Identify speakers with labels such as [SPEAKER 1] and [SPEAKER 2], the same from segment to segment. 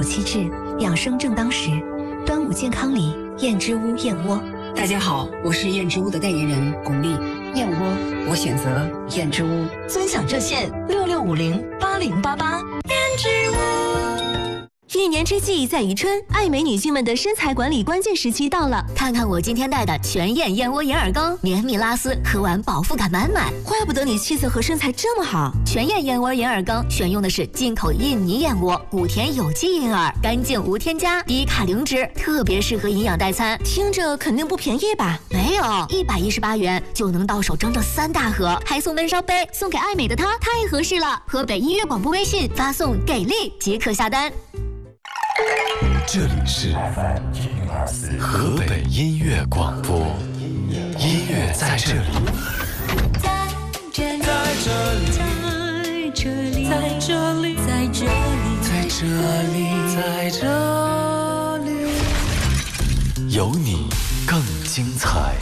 [SPEAKER 1] 暑气至，养生正当时。端午健康礼，燕之屋燕窝。
[SPEAKER 2] 大家好，我是燕之屋的代言人巩俐。燕窝，我选择燕之屋。
[SPEAKER 3] 尊享热线66508088。燕之屋。一年之计在于春，爱美女性们的身材管理关键时期到了。
[SPEAKER 4] 看看我今天带的全燕燕窝银耳羹，绵密拉丝，喝完饱腹感满满。
[SPEAKER 3] 怪不得你气色和身材这么好。
[SPEAKER 4] 全燕燕窝银耳羹选用的是进口印尼燕窝，谷田有机银耳，干净无添加，低卡零脂，特别适合营养代餐。
[SPEAKER 3] 听着肯定不便宜吧？
[SPEAKER 4] 没有，118元就能到手整整3大盒，还送温烧杯，送给爱美的她，太合适了。河北音乐广播微信发送“给力”即可下单。
[SPEAKER 5] 这里是 FM104 河北音乐广播，音乐在这里，
[SPEAKER 3] 在这里，在这里，在这里，在这里，
[SPEAKER 5] 在这里，在这里，有你更精彩。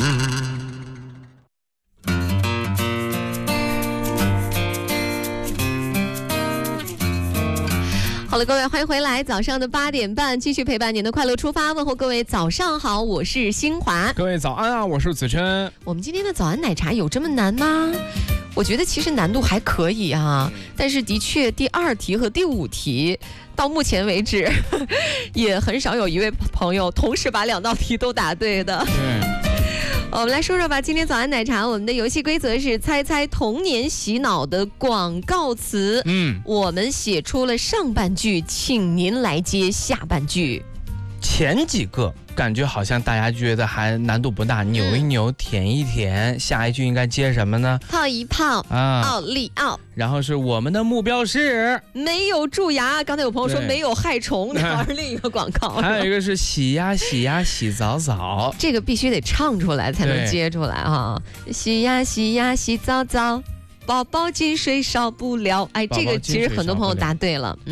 [SPEAKER 6] 好了，各位，欢迎回来，早上的8点半，继续陪伴您的快乐出发，问候各位早上好，我是新华。
[SPEAKER 7] 各位早安啊，我是子琛。
[SPEAKER 6] 我们今天的早安奶茶有这么难吗？我觉得其实难度还可以啊，但是的确第2题和第5题到目前为止也很少有一位朋友同时把2道题都答对的。
[SPEAKER 7] 对，
[SPEAKER 6] 我们来说说吧，今天早安奶茶我们的游戏规则是猜猜童年洗脑的广告词。我们写出了上半句，请您来接下半句。
[SPEAKER 7] 前几个感觉好像大家觉得还难度不大，扭一扭，舔一舔，下一句应该接什么呢？
[SPEAKER 6] 泡一泡，奥利奥。
[SPEAKER 7] 然后是我们的目标是
[SPEAKER 6] 没有蛀牙，刚才有朋友说没有害虫，那是另一个广告。
[SPEAKER 7] 还有一个是洗呀洗呀洗澡澡，
[SPEAKER 6] 这个必须得唱出来才能接出来哈。洗呀洗呀洗澡澡，宝宝进水少不了。哎，这个其实很多朋友答对了。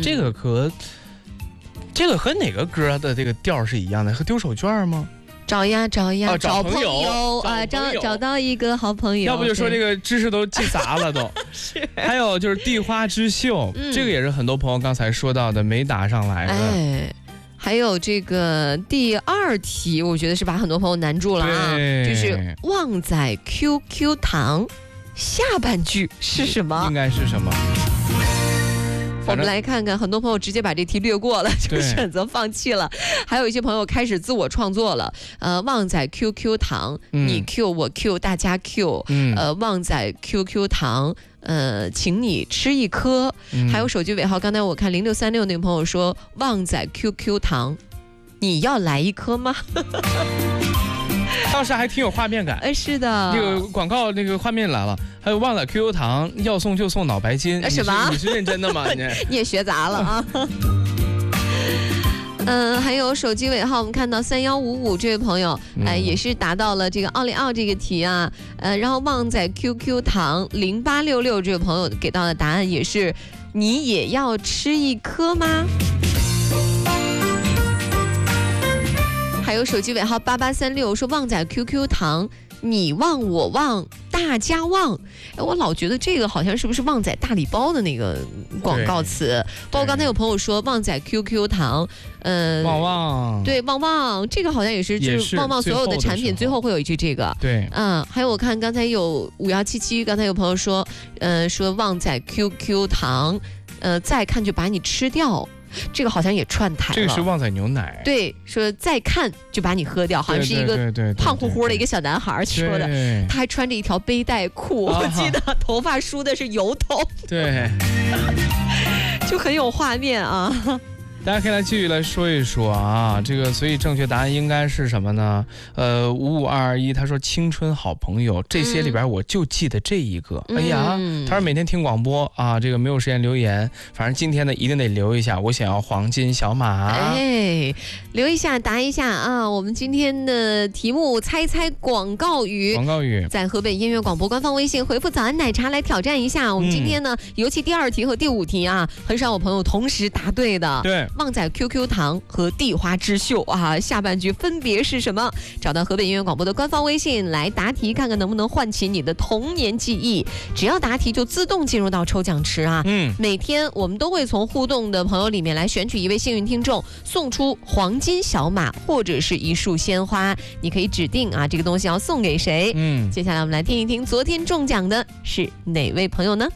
[SPEAKER 7] 这个和哪个歌的这个调是一样的？和丢手绢吗？
[SPEAKER 6] 找呀找呀，
[SPEAKER 7] 找朋友
[SPEAKER 6] 啊，找到一个好朋友。
[SPEAKER 7] 要不就说这个知识都记杂了都。
[SPEAKER 6] 是。
[SPEAKER 7] 还有就是地花之秀，这个也是很多朋友刚才说到的没答上来的。
[SPEAKER 6] 哎，还有这个第2题，我觉得是把很多朋友难住了啊，就是旺仔 QQ 糖，下半句是什么？
[SPEAKER 7] 应该是什么？
[SPEAKER 6] 我们来看看，很多朋友直接把这题略过了，就选择放弃了。还有一些朋友开始自我创作了。旺仔 QQ 糖，你 Q 我 Q 大家 Q。旺仔 QQ 糖，请你吃一颗。还有手机尾号，刚才我看0636那个朋友说，旺仔 QQ 糖，你要来一颗吗？
[SPEAKER 7] 当时还挺有画面感。
[SPEAKER 6] 是的，
[SPEAKER 7] 那个广告那个画面来了。还有旺仔 QQ 糖，要送就送脑白金。
[SPEAKER 6] 什么？
[SPEAKER 7] 你是认真的吗？
[SPEAKER 6] 你也学杂了啊。还有手机尾号，我们看到3155这位朋友，也是答到了这个奥利奥这个题啊。然后旺仔 QQ 糖0866这位朋友给到的答案也是，你也要吃一颗吗？还有手机尾号8836说旺仔 QQ 糖，你旺我旺大家旺。我老觉得这个好像是不是旺仔大礼包的那个广告词？包括刚才有朋友说旺仔 QQ 糖，
[SPEAKER 7] 旺旺，
[SPEAKER 6] 对，旺旺，这个好像也是就是旺旺所有的产品最后会有一句这个。
[SPEAKER 7] 对，
[SPEAKER 6] 还有我看刚才有5177，刚才有朋友说，说旺仔 QQ 糖，再看就把你吃掉。这个好像也串台了，
[SPEAKER 7] 这个是旺仔牛奶。
[SPEAKER 6] 对，说再看就把你喝掉，好像是一个胖乎乎的一个小男孩说的。他还穿着一条背带裤，我记得头发梳的是油头，
[SPEAKER 7] 对，
[SPEAKER 6] 就很有画面啊。
[SPEAKER 7] 大家可以来继续来说一说啊，这个所以正确答案应该是什么呢？55221他说青春好朋友，这些里边我就记得这一个。哎呀，他说每天听广播啊，这个没有时间留言，反正今天呢一定得留一下，我想要黄金小马。
[SPEAKER 6] 哎，留一下答一下啊！我们今天的题目猜猜广告语，在河北音乐广播官方微信回复早安奶茶来挑战一下。我们今天呢，尤其第2题和第5题啊，很少有朋友同时答对的。
[SPEAKER 7] 对。
[SPEAKER 6] 旺仔 QQ 糖和地花之秀啊，下半句分别是什么？找到河北音乐广播的官方微信来答题，看看能不能唤起你的童年记忆。只要答题就自动进入到抽奖池啊。每天我们都会从互动的朋友里面来选取一位幸运听众，送出黄金小马或者是一束鲜花，你可以指定啊这个东西要送给谁。接下来我们来听一听昨天中奖的是哪位朋友呢？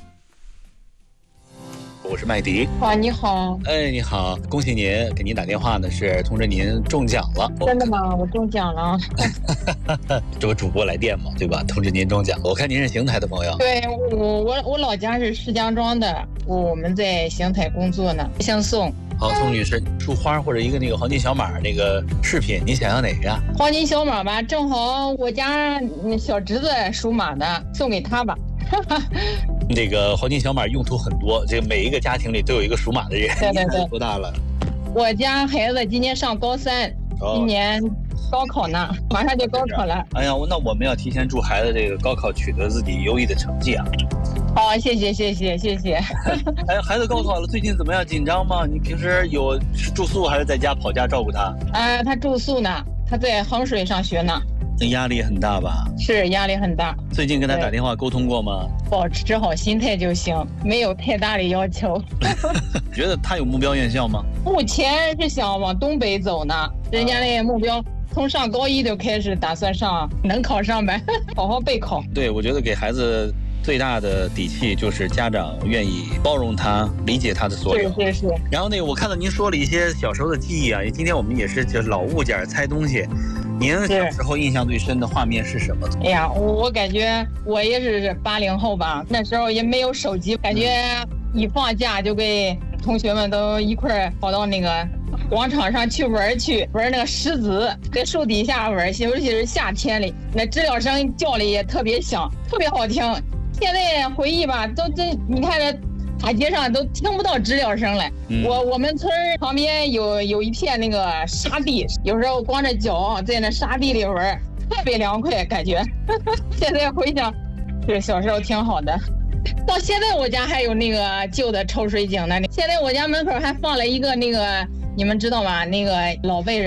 [SPEAKER 8] 我是麦迪。
[SPEAKER 9] 哇，你好。
[SPEAKER 8] 哎，你好，恭喜您，给您打电话呢是通知您中奖了。
[SPEAKER 9] 真的吗？我中奖了。
[SPEAKER 8] 这不主播来电嘛，对吧？通知您中奖。我看您是邢台的朋友。
[SPEAKER 9] 对，我老家是石家庄的，我们在邢台工作呢。姓宋。
[SPEAKER 8] 好，宋女士，束花或者一个那个黄金小马那个饰品，你想要哪个呀？
[SPEAKER 9] 黄金小马吧，正好我家小侄子属马的，送给他吧。
[SPEAKER 8] 那个黄金小马用途很多，这个每一个家庭里都有一个属马的人。
[SPEAKER 9] 对对对。
[SPEAKER 8] 多大了？
[SPEAKER 9] 我家孩子今年上高3，今年高考呢，马上就高考了。
[SPEAKER 8] 哎呀，那我们要提前祝孩子这个高考取得自己优异的成绩啊！
[SPEAKER 9] 好，谢谢。
[SPEAKER 8] 哎，孩子高考了，最近怎么样？紧张吗？你平时有住宿还是在家跑家照顾他？
[SPEAKER 9] 他住宿呢，他在衡水上学呢。
[SPEAKER 8] 那压力很大吧？
[SPEAKER 9] 是，压力很大。
[SPEAKER 8] 最近跟他打电话沟通过吗？
[SPEAKER 9] 保持好心态就行，没有太大的要求。
[SPEAKER 8] 觉得他有目标院校吗？
[SPEAKER 9] 目前是想往东北走呢，人家那目标从上高1就开始打算上，能考上呗，好好备考。
[SPEAKER 8] 对，我觉得给孩子最大的底气就是家长愿意包容他，理解他的所有。
[SPEAKER 9] 是。
[SPEAKER 8] 然后我看到您说了一些小时候的记忆啊，今天我们也是就是老物件猜东西。您小时候印象最深的画面是什么？
[SPEAKER 9] 哎呀，我感觉我也是80后吧，那时候也没有手机，感觉一放假就跟同学们都一块儿跑到那个广场上去玩那个石子，在树底下玩，尤其是夏天里，那知了声叫的也特别响，特别好听。现在回忆吧，你看这大街上都听不到知了声了。我们村旁边有一片那个沙地，有时候光着脚在那沙地里玩，特别凉快感觉。现在回想，这小时候挺好的。到现在我家还有那个旧的抽水井呢，现在我家门口还放了一个那个，你们知道吗？那个老辈人